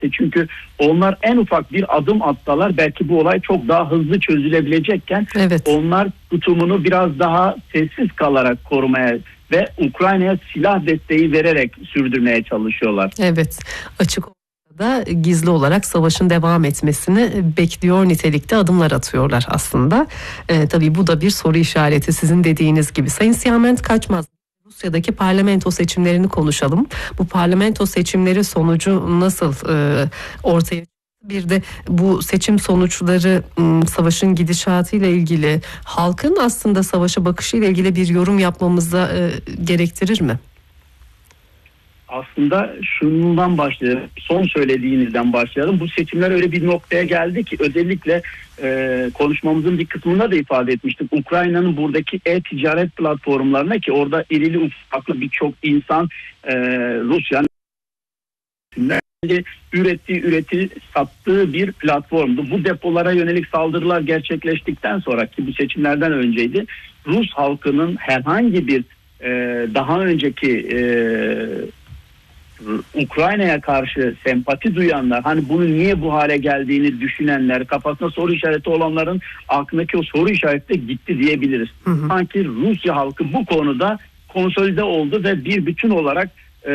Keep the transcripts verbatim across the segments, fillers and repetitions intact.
Çünkü onlar en ufak bir adım atsalar belki bu olay çok daha hızlı çözülebilecekken evet. onlar tutumunu biraz daha sessiz kalarak korumaya ve Ukrayna'ya silah desteği vererek sürdürmeye çalışıyorlar. Evet, açık da gizli olarak savaşın devam etmesini bekliyor nitelikte adımlar atıyorlar aslında. Ee, tabii bu da bir soru işareti sizin dediğiniz gibi. Sayın Siament Kaçmaz, Rusya'daki parlamento seçimlerini konuşalım. Bu parlamento seçimleri sonucu nasıl e, ortaya çıktı? Bir de bu seçim sonuçları m, savaşın gidişatıyla ilgili, halkın aslında savaşa bakışıyla ilgili bir yorum yapmamıza e, gerektirir mi? Aslında şundan başlayalım, son söylediğinizden başlayalım. Bu seçimler öyle bir noktaya geldi ki özellikle e, konuşmamızın bir kısmında da ifade etmiştik. Ukrayna'nın buradaki e-ticaret platformlarına, ki orada irili ufaklı birçok insan e, Rusya'nın ürettiği, üreti sattığı bir platformdu. Bu depolara yönelik saldırılar gerçekleştikten sonra, ki bu seçimlerden önceydi, Rus halkının herhangi bir e, daha önceki e, Ukrayna'ya karşı sempati duyanlar, hani bunun niye bu hale geldiğini düşünenler, kafasında soru işareti olanların aklındaki o soru işareti de gitti diyebiliriz. Hı hı. Sanki Rusya halkı bu konuda konsolide oldu ve bir bütün olarak e,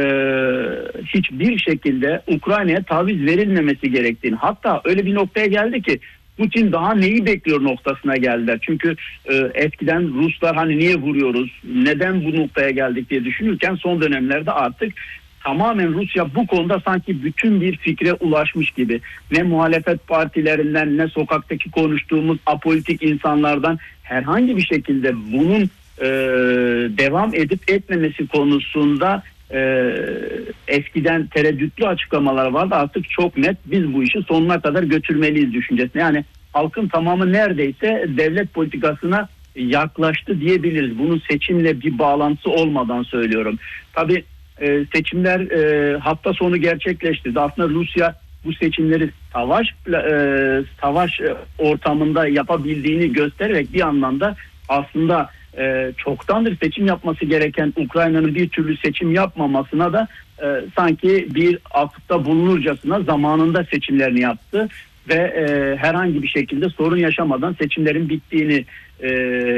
hiçbir şekilde Ukrayna'ya taviz verilmemesi gerektiğini, hatta öyle bir noktaya geldi ki Putin daha neyi bekliyor noktasına geldiler. Çünkü e, eskiden Ruslar hani niye vuruyoruz, neden bu noktaya geldik diye düşünürken son dönemlerde artık tamamen Rusya bu konuda sanki bütün bir fikre ulaşmış gibi. Ne muhalefet partilerinden ne sokaktaki konuştuğumuz apolitik insanlardan herhangi bir şekilde bunun e, devam edip etmemesi konusunda e, eskiden tereddütlü açıklamalar vardı. Artık çok net biz bu işi sonuna kadar götürmeliyiz düşüncesine. Yani halkın tamamı neredeyse devlet politikasına yaklaştı diyebiliriz. Bunun seçimle bir bağlantısı olmadan söylüyorum. Tabii Ee, seçimler e, hafta sonu gerçekleşti. Aslında Rusya bu seçimleri savaş e, savaş ortamında yapabildiğini göstererek bir anlamda aslında e, çoktandır seçim yapması gereken Ukrayna'nın bir türlü seçim yapmamasına da e, sanki bir atıfta bulunurcasına zamanında seçimlerini yaptı ve e, herhangi bir şekilde sorun yaşamadan seçimlerin bittiğini e,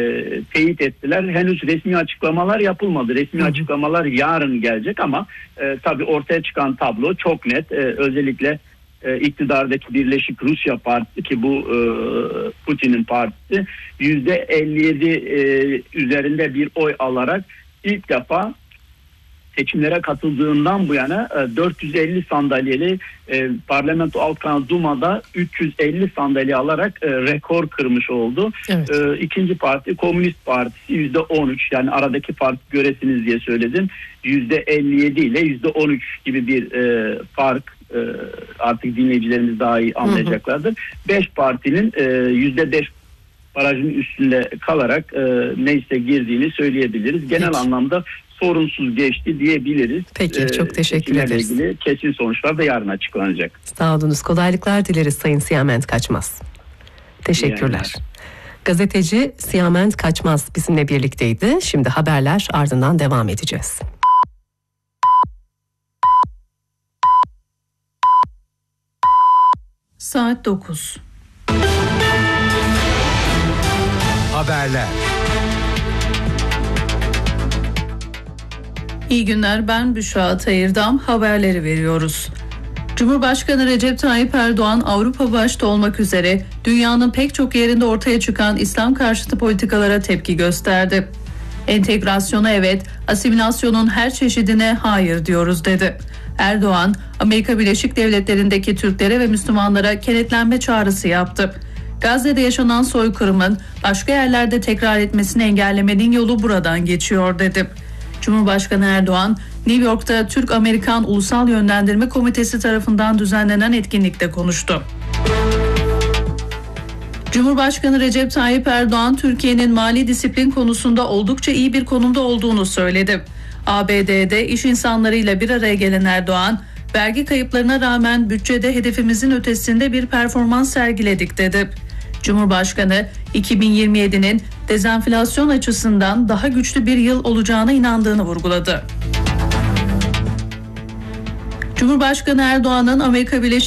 teyit ettiler. Henüz resmi açıklamalar yapılmadı. Resmi Hı. açıklamalar yarın gelecek ama e, tabii ortaya çıkan tablo çok net. E, özellikle e, iktidardaki Birleşik Rusya Partisi, ki bu e, Putin'in partisi, yüzde elli yedi e, üzerinde bir oy alarak ilk defa seçimlere katıldığından bu yana dört yüz elli sandalyeli e, Parlamento Alt Kanal Duma'da üç yüz elli sandalye alarak e, rekor kırmış oldu. Evet. E, ikinci parti Komünist Partisi yüzde on üç, yani aradaki fark göresiniz diye söyledim. yüzde elli yedi ile yüzde on üç gibi bir e, fark, e, artık dinleyicilerimiz daha iyi anlayacaklardır. beş partinin e, yüzde beş barajın üstünde kalarak e, neyse girdiğini söyleyebiliriz. Genel Peki. anlamda sorunsuz geçti diyebiliriz. Peki, çok teşekkür ee, ederiz. ilgili kesin sonuçlar da yarın açıklanacak. Sağ olunuz. Kolaylıklar dileriz Sayın Siament Kaçmaz. Teşekkürler. Yani. Gazeteci Siament Kaçmaz bizimle birlikteydi. Şimdi haberler, ardından devam edeceğiz. Saat dokuz. Haberler. İyi günler, ben Büşra Atayırdam. Haberleri veriyoruz. Cumhurbaşkanı Recep Tayyip Erdoğan, Avrupa başta olmak üzere dünyanın pek çok yerinde ortaya çıkan İslam karşıtı politikalara tepki gösterdi. Entegrasyona evet, asimilasyonun her çeşidine hayır diyoruz dedi. Erdoğan, Amerika Birleşik Devletleri'ndeki Türklere ve Müslümanlara kenetlenme çağrısı yaptı. Gazze'de yaşanan soykırımın başka yerlerde tekrar etmesini engellemenin yolu buradan geçiyor dedi. Cumhurbaşkanı Erdoğan, New York'ta Türk-Amerikan Ulusal Yönlendirme Komitesi tarafından düzenlenen etkinlikte konuştu. Cumhurbaşkanı Recep Tayyip Erdoğan, Türkiye'nin mali disiplin konusunda oldukça iyi bir konumda olduğunu söyledi. A B D'de iş insanlarıyla bir araya gelen Erdoğan, vergi kayıplarına rağmen bütçede hedefimizin ötesinde bir performans sergiledik dedi. Cumhurbaşkanı, iki bin yirmi yedinin dezenflasyon açısından daha güçlü bir yıl olacağına inandığını vurguladı. Cumhurbaşkanı Erdoğan'ın Amerika Birleşik